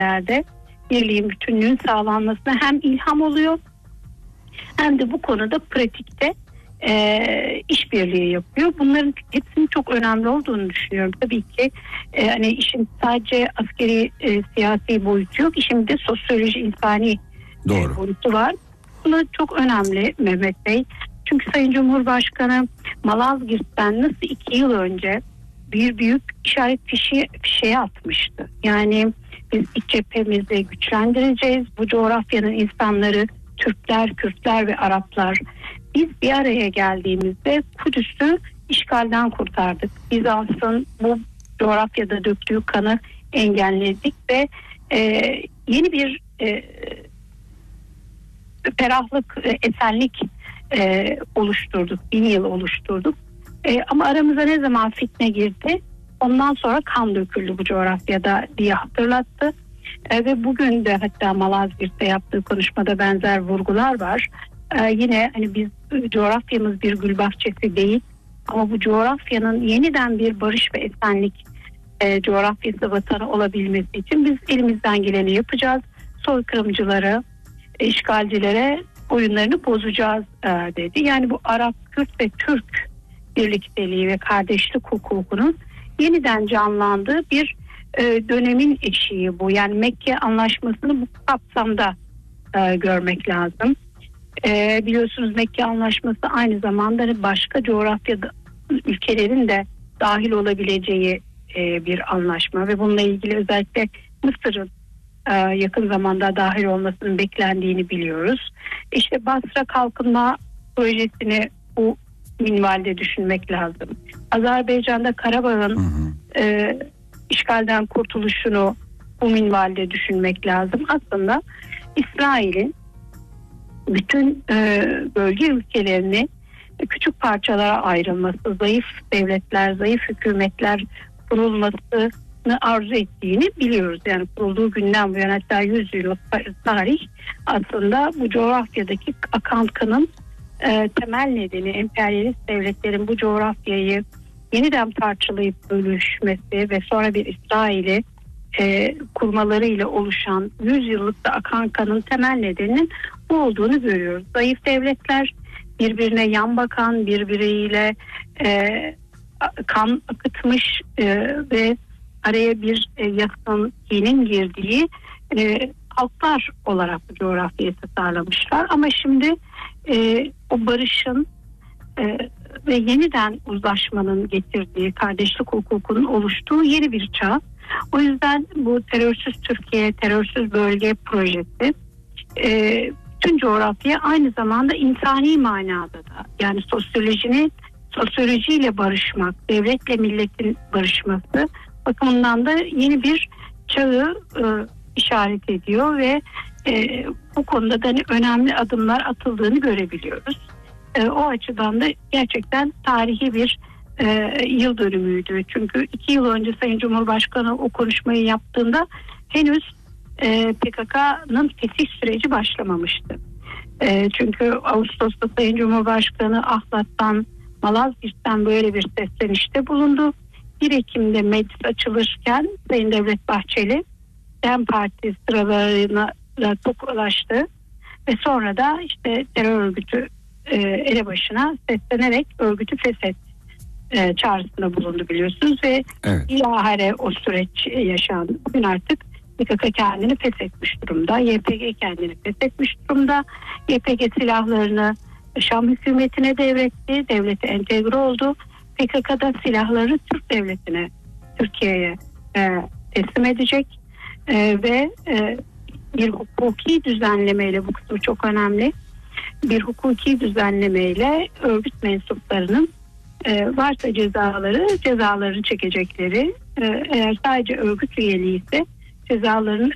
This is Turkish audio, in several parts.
ülkelerde birliğin, bütünlüğün sağlanmasına hem ilham oluyor hem de bu konuda pratikte işbirliği yapıyor. Bunların hepsinin çok önemli olduğunu düşünüyorum. Tabii ki hani işin sadece askeri siyasi boyutu yok. İşin de sosyoloji, insani boyutu var. Bu da çok önemli Mehmet Bey. Çünkü Sayın Cumhurbaşkanı Malazgirt'ten nasıl 2 yıl önce bir büyük işaret fişeği atmıştı. Yani biz iç cephemizi güçlendireceğiz. Bu coğrafyanın insanları Türkler, Kürtler ve Araplar. Biz bir araya geldiğimizde Kudüs'ü işgalden kurtardık. Bizans'ın bu coğrafyada döktüğü kanı engelledik ve yeni bir ferahlık, esenlik oluşturduk. 1000 yıl oluşturduk. Ama aramıza ne zaman fitne girdi? Ondan sonra kan döküldü bu coğrafyada diye hatırlattı. Ve bugün de hatta Malazgirt'te yaptığı konuşmada benzer vurgular var. Yine hani biz coğrafyamız bir gül bahçesi değil ama bu coğrafyanın yeniden bir barış ve esenlik coğrafyası, vatanı olabilmesi için biz elimizden geleni yapacağız. Soykırımcılara, işgalcilere oyunlarını bozacağız dedi. Yani bu Arap, Kürt ve Türk birlikteliği ve kardeşlik hukukunun yeniden canlandığı bir dönemin eşiği bu. Yani Mekke Anlaşması'nı bu kapsamda görmek lazım. Biliyorsunuz Mekke Anlaşması aynı zamanda başka coğrafyada ülkelerin de dahil olabileceği bir anlaşma ve bununla ilgili özellikle Mısır'ın yakın zamanda dahil olmasının beklendiğini biliyoruz. İşte Basra Kalkınma Projesi'ni bu minvalde düşünmek lazım. Azerbaycan'da Karabağ'ın işgalden kurtuluşunu bu minvalde düşünmek lazım. Aslında İsrail'in bütün bölge ülkelerini küçük parçalara ayrılması, zayıf devletler, zayıf hükümetler kurulmasını arzu ettiğini biliyoruz. Yani kurulduğu günden bu yana hatta 100 yıllık tarih aslında bu coğrafyadaki akan kanın temel nedeni emperyalist devletlerin bu coğrafyayı yeniden parçalayıp bölüşmesi ve sonra bir İsrail'i kurmalarıyla oluşan 100 yıllık da akan kanın temel nedeninin bu olduğunu görüyoruz. Zayıf devletler birbirine yan bakan, birbiriyle kan akıtmış ve araya bir yasın, kinin girdiği halklar olarak bu coğrafyayı tasarlamışlar. Ama şimdi o barışın ve yeniden uzlaşmanın getirdiği, kardeşlik hukukunun oluştuğu yeni bir çağ. O yüzden bu terörsüz Türkiye, terörsüz bölge projesi bütün coğrafya aynı zamanda insani manada da, yani sosyolojiyle barışmak, devletle milletin barışması bakımından da yeni bir çağı işaret ediyor ve bu konuda da hani önemli adımlar atıldığını görebiliyoruz. O açıdan da gerçekten tarihi bir yıl dönümüydü. Çünkü 2 yıl önce Sayın Cumhurbaşkanı o konuşmayı yaptığında henüz PKK'nın fetih süreci başlamamıştı. Çünkü Ağustos'ta Sayın Cumhurbaşkanı Ahlat'tan, Malazgirt'ten böyle bir seslenişte bulundu. 1 Ekim'de meclis açılırken Sayın Devlet Bahçeli DEM Parti sıralarına tokalaştı ve sonra da işte terör örgütü elebaşına seslenerek örgütü feshet çağrısında bulundu biliyorsunuz ve bilahare o süreç yaşandı. Bugün artık PKK kendini feshetmiş durumda. YPG kendini feshetmiş durumda. YPG silahlarını Şam hükümetine devretti. Devlete entegre oldu. PKK'da silahları Türk devletine, Türkiye'ye teslim edecek. Ve bir hukuki düzenlemeyle, bu kısmı çok önemli, bir hukuki düzenlemeyle örgüt mensuplarının varsa cezalarını çekecekleri, eğer sadece örgüt üyeliği ise cezalarının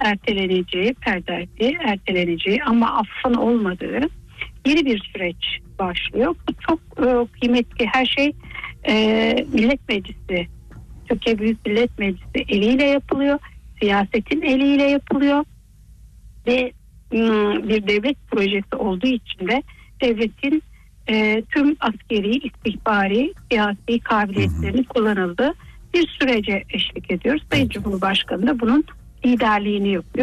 erteleneceği ama affın olmadığı yeni bir süreç başlıyor. Bu çok kıymetli. Her şey Millet Meclisi, Türkiye Büyük Millet Meclisi eliyle yapılıyor. Siyasetin eliyle yapılıyor. Ve bir devlet projesi olduğu için de devletin tüm askeri, istihbari, siyasi kabiliyetlerini kullanıldığı bir sürece eşlik ediyoruz. Sayın Cumhurbaşkanı da bunun liderliğini yapıyor.